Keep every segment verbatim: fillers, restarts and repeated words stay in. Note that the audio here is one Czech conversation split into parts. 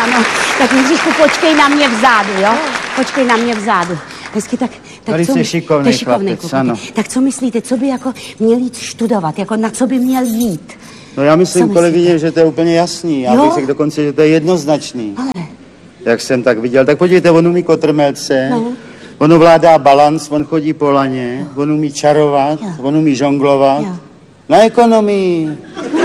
ano. Tak Jindřišku, počkej na mě vzadu, jo? Počkej na mě vzadu. Hezky, tak... tak Tady jsi šikovnej chlapec, ano. Tak co myslíte, co by jako měl jít študovat, jako na co by měl jít? No já myslím, kolegyně, že to je úplně jasný. Já Jo? bych řekl dokonce, že to je jednoznačný. Ale... Jak jsem tak viděl. Tak podívejte, on umí kotrmelce, No. on ovládá balans, on chodí po laně, on umí čarovat, Jo. on umí žonglovat. Jo. Na ekonomii.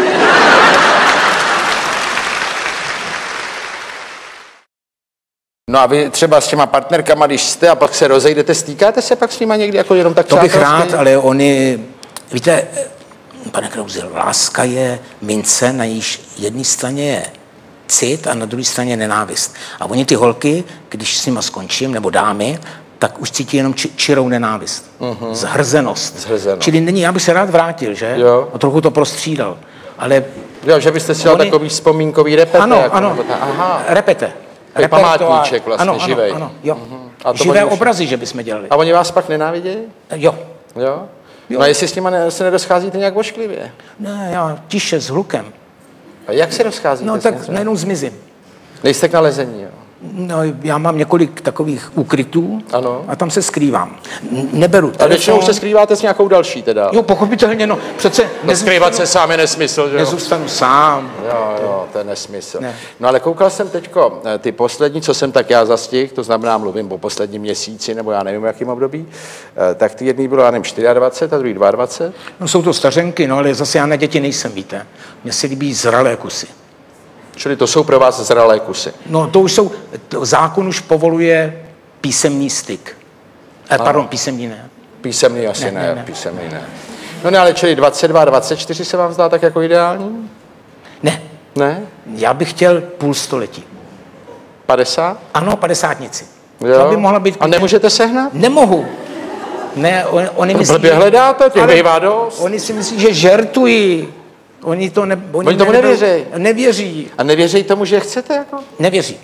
No a vy třeba s těma partnerkama, když jste a pak se rozejdete, stýkáte se pak s nima někdy jako jenom tak To bych přátelsky? rád, ale oni, víte, pane Krauzi, láska je mince, na jejíž jedné straně je cit a na druhé straně je nenávist. A oni ty holky, když s nima skončím, nebo dámy, tak už cítí jenom či, čirou nenávist. Uh-huh. Zhrzenost. Zhrzenost. Čili není, já bych se rád vrátil, že? Jo. A trochu to prostřídal. Ale... Jo, že byste si dal oni... takový vzpomínkový repete. Ano, jako, ano, ta, aha. repete. Takový památníček vlastně, ano, živej. Ano, ano, jo. Uh-huh. A to Živé už... obrazy, že bychom dělali. A oni vás pak nenávidějí? Jo. Jo? Jo. No a jestli s nima ne, se nedoscházíte nějak ošklivě? Ne, já tiše s hlukem. A jak se rozcházíte? No tak najednou zmizím. Nejste k nalezení, jo? No, já mám několik takových úkrytů Ano. a tam se skrývám. N- neberu telefon. A většinou už se skrýváte s nějakou další teda? Jo, pochopitelně, no. Přece No, skrývat se sám je nesmysl, že jo? nezůstanu sám. Jo, jo, to je nesmysl. Ne. No ale koukal jsem teďko, ty poslední, co jsem tak já zastihl, to znamená, mluvím o posledním měsíci, nebo já nevím, jakým období, tak ty jedný bylo, já nevím, dvacet čtyři a druhý dvacet dva. No jsou to stařenky, no ale zase já na děti nejsem, víte. Mně se líbí zralé kusy. Čili to jsou pro vás zralé kusy. No to už jsou, to zákon už povoluje písemný styk. Eh, pardon, písemný ne. Písemný asi Ne, ne, ne, ne, ne. písemný ne. No ne, ale čili dvacet dva, dvacet čtyři se vám zdá tak jako ideální? Ne, Ne? já bych chtěl půl století. padesát? Ano, padesátnici. Jo. To by mohla být... A nemůžete sehnat? Nemohu. Ne, on, oni myslí, Blbě hledáte, těch ale bývá dost. Oni si myslí, že žertují. Oni to ne, oni Oni tomu neberou- nevěří. Nevěří. A nevěří tomu, že je chcete jako? Nevěří.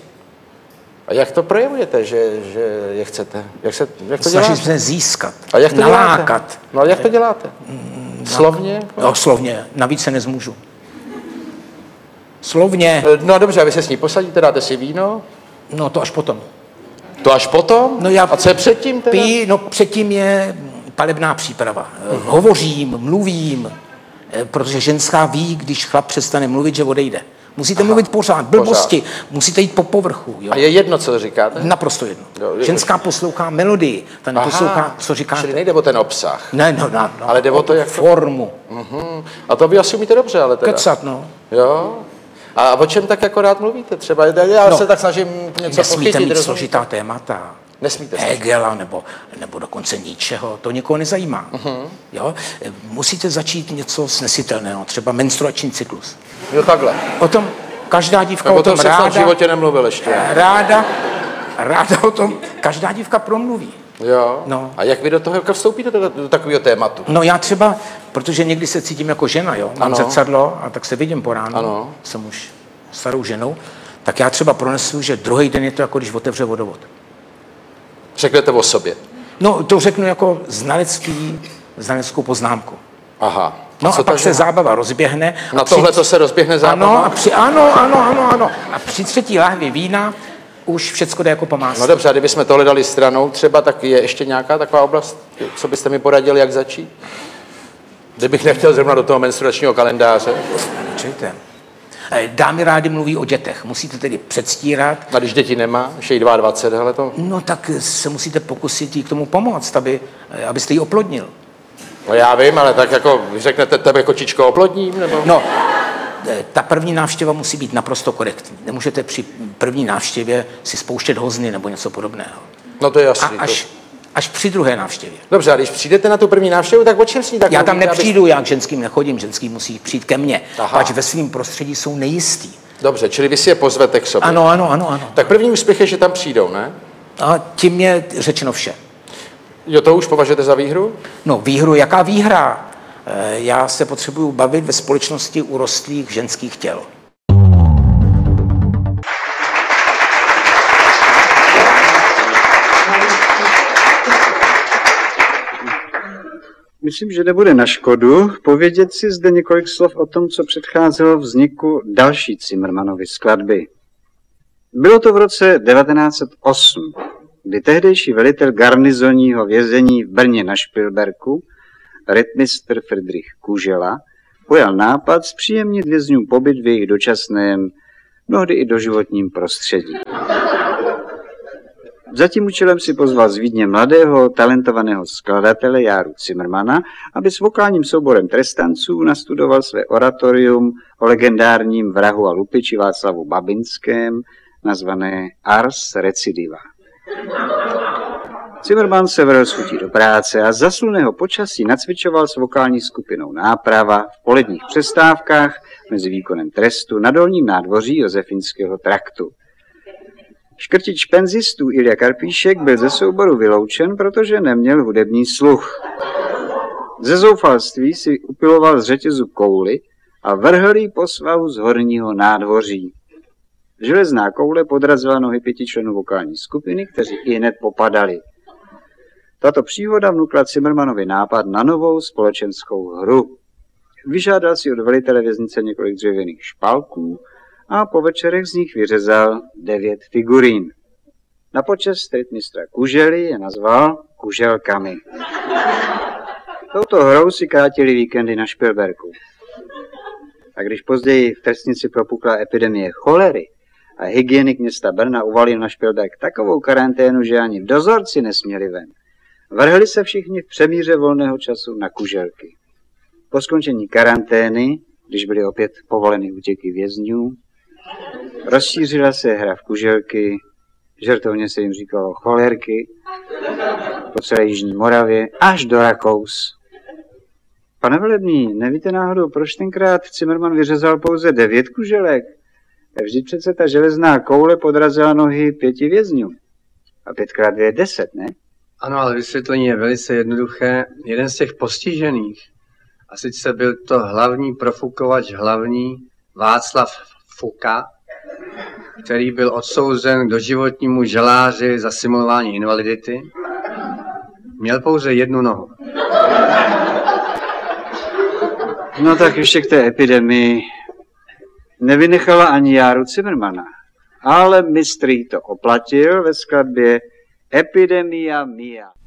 A jak to projevujete, že, že je chcete? Jak, se, jak to Snaží děláte? se získat. A jak to nalákat. děláte? No ale jak to děláte? Slovně? No, slovně. Navíc se nezmůžu. Slovně. No dobře, a vy se s ní posadíte, dáte si víno? No to až potom. To až potom? No já A co je předtím teda? Pí, no předtím je palebná příprava. Hovořím, mluvím, eh, protože ženská ví, když chlap přestane mluvit, že odejde. Musíte Aha, mluvit pořád, blbosti, pořád. Musíte jít po povrchu. Jo? A je jedno, co říkáte? Naprosto jedno. Jo, je- Ženská poslouchá melodii, ta neposlouchá, co říkáte. Čili nejde o ten obsah. Ne, no, no, no, Ale jde o to, jak to- formu. Uhum. A to vy asi umíte dobře, ale teda. Kecat, no. Jo? A o čem tak jako rád mluvíte? Třeba já No, se tak snažím něco Nesmíte pochytit. mít rozumíte? složitá témata. Nesmíte se. Hegela nebo, nebo dokonce Nietzscheho, to někoho nezajímá. Uh-huh. Jo? Musíte začít něco snesitelného, třeba menstruační cyklus. Jo, takhle. O tom každá dívka Tak o o tom tom jsem ráda, snad v životě nemluvil ještě. ráda, ráda o tom, každá dívka promluví. Jo. No. A jak vy do toho jako vstoupíte do, do takového tématu? No já třeba, protože někdy se cítím jako žena, jo, mám Ano. zrcadlo a tak se vidím po ránu, Ano. jsem už starou ženou, tak já třeba pronesu, že druhý den je to jako když otevře vodovod. Řeknete o sobě. No to řeknu jako znalecký, znaleckou poznámku. Aha. No a, co a pak to se je? zábava rozběhne. Na a při- tohle to se rozběhne zábava? Ano, a při, ano, ano, ano, ano. A při třetí lahvi vína už všecko jde jako po másle. No dobře, a kdybychom tohle dali stranou třeba, tak je ještě nějaká taková oblast, co byste mi poradili, jak začít? Kdybych nechtěl zrovna do toho menstruačního kalendáře. Čujte. Eh, Dámy rády mluví o dětech. Musíte tedy předstírat. A když děti nemá, ještě jí dvacet dva, hele to. No tak se musíte pokusit jí k tomu pomoct, aby, eh, abyste ji oplodnil. No já vím, ale tak jako vy řeknete tebe kočičko oplodním, nebo? No, eh, ta první návštěva musí být naprosto korektní. Nemůžete při první návštěvě si spouštět hozny nebo něco podobného. No to je A jasný. až, až při druhé návštěvě. Dobře, a když přijdete na tu první návštěvu, tak o čem s ní tak Já tam mluvíte, aby- nepřijdu, já k ženským nechodím, ženský musí přijít ke mně, Aha. pač ve svém prostředí jsou nejistý. Dobře, čili vy si je pozvete k sobě. Ano, ano, ano, ano. Tak první úspěch je, že tam přijdou, ne? A tím je řečeno vše. Jo, to už považujete za výhru? No, výhru, jaká výhra? Eh, Já se potřebuju bavit ve společnosti urostlých ženských těl. Myslím, že nebude na škodu povědět si zde několik slov o tom, co předcházelo vzniku další Cimrmanovy skladby. Bylo to v roce devatenáct set osm, kdy tehdejší velitel garnizonního vězení v Brně na Špilberku, rytmistr Friedrich Kužela, pojal nápad zpříjemnit vězňům pobyt v jejich dočasném, mnohdy i doživotním prostředí. Za tím účelem si pozval z Vídně mladého, talentovaného skladatele Járu Cimrmana, aby s vokálním souborem trestanců nastudoval své oratorium o legendárním vrahu a lupiči Václavu Babinském, nazvané Ars Recidiva. Cimrman se vrhl s chutí do práce a za slunného počasí nacvičoval s vokální skupinou Náprava v poledních přestávkách mezi výkonem trestu na dolním nádvoří Josefínského traktu. Škrtič penzistů Ilja Karpíšek byl ze souboru vyloučen, protože neměl hudební sluch. Ze zoufalství si upiloval z řetězu kouli a vrhl ji po svahu z horního nádvoří. Železná koule podrazila nohy pěti členů vokální skupiny, kteří ihned popadali. Tato příhoda vnukla Cimrmanovi nápad na novou společenskou hru. Vyžádal si od velitele věznice několik dřevěných špalků a po večerech z nich vyřezal devět figurín. Na počest rytmistra Kužely je nazval Kuželkami. Touto hrou si krátili víkendy na Špilberku. A když později v Trstnici propukla epidemie cholery a hygienik města Brna uvalil na Špilberk takovou karanténu, že ani dozorci nesměli ven, vrhli se všichni v přemíře volného času na kuželky. Po skončení karantény, když byly opět povoleny útěky vězňů, rozšířila se hra v kuželky, žertovně se jim říkalo cholerky, po celé Jižní Moravě až do Rakous. Pane velebný, nevíte náhodou, proč tenkrát Cimrman vyřezal pouze devět kuželek? Vždyť přece ta železná koule podrazila nohy pěti vězňů. A pětkrát dvě je deset, ne? Ano, ale vysvětlení je velice jednoduché. Jeden z těch postižených, a sice byl to hlavní profukovač hlavní Václav Fuka, který byl odsouzen k doživotnímu žaláři za simulování invalidity, měl pouze jednu nohu. No tak ještě k té epidemii. Nevynechala ani Járu Cimrmana, ale mistr jí to oplatil ve skladbě Epidemia Mia.